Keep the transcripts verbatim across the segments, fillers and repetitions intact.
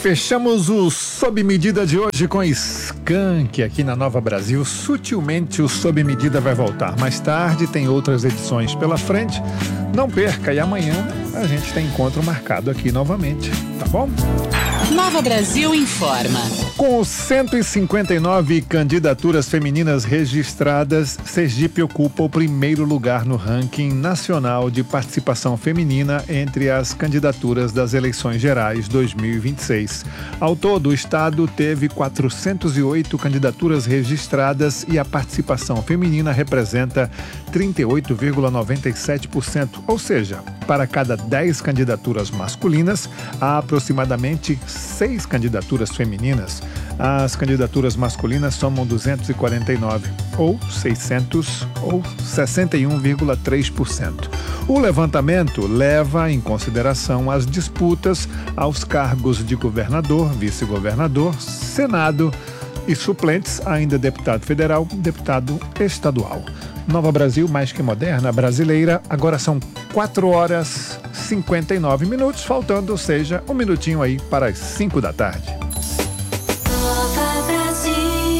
Fechamos o Sob Medida de hoje com Skank aqui na Nova Brasil. Sutilmente o Sob Medida vai voltar mais tarde, tem outras edições pela frente. Não perca, e amanhã a gente tem encontro marcado aqui novamente, tá bom? Nova Brasil informa. Com cento e cinquenta e nove candidaturas femininas registradas, Sergipe ocupa o primeiro lugar no ranking nacional de participação feminina entre as candidaturas das eleições gerais dois mil e vinte e seis. Ao todo, o estado teve quatrocentas e oito candidaturas registradas e a participação feminina representa trinta e oito vírgula noventa e sete por cento, ou seja, para cada dez candidaturas masculinas, há aproximadamente seis candidaturas femininas. As candidaturas masculinas somam duzentos e quarenta e nove, ou seiscentos, ou sessenta e um vírgula três por cento. O levantamento leva em consideração as disputas aos cargos de governador, vice-governador, senado e suplentes, ainda deputado federal, deputado estadual. Nova Brasil, mais que moderna, brasileira. Agora são quatro horas e cinquenta e nove minutos, faltando, ou seja, um minutinho aí para as cinco da tarde. Nova Brasil.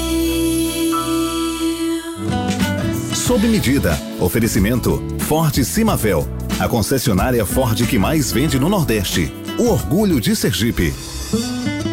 Sob Medida. Oferecimento Ford Simavel. A concessionária Ford que mais vende no Nordeste. O orgulho de Sergipe.